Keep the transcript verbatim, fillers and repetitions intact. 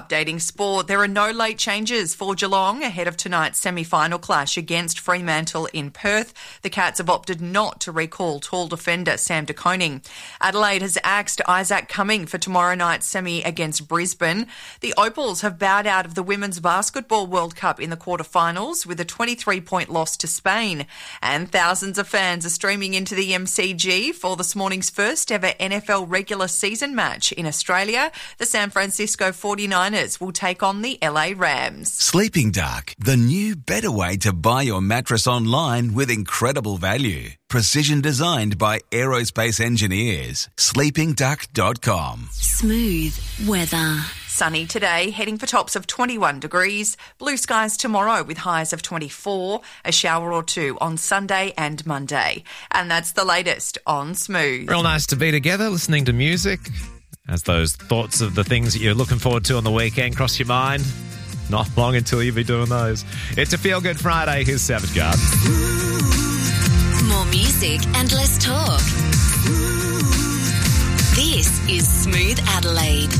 Updating sport, there are no late changes for Geelong ahead of tonight's semi-final clash against Fremantle in Perth. The Cats have opted not to recall tall defender Sam De Koning. Adelaide has axed Isaac Cumming for tomorrow night's semi against Brisbane. The Opals have bowed out of the Women's Basketball World Cup in the quarterfinals with a twenty-three point loss to Spain. And thousands of fans are streaming into the M C G for this morning's first ever N F L regular season match in Australia. The San Francisco forty-niners will take on the L A Rams. Sleeping Dark, the new better way to buy your mattress online with incredible value. Precision designed by aerospace engineers. sleeping duck dot com. Smooth weather. Sunny today, heading for tops of twenty-one degrees. Blue skies tomorrow with highs of twenty-four. A shower or two on Sunday and Monday. And that's the latest on Smooth. Real nice to be together, listening to music. As those thoughts of the things that you're looking forward to on the weekend cross your mind, not long until you'll be doing those. It's a Feel Good Friday. Here's Savage Garden. More music and less talk. This is Smooth Adelaide.